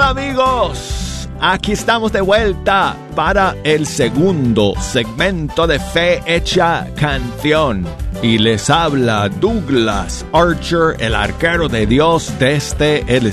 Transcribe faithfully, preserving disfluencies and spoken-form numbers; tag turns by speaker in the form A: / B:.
A: amigos, aquí estamos de vuelta para el segundo segmento de Fe Hecha Canción. Y les habla Douglas Archer, el arquero de Dios desde el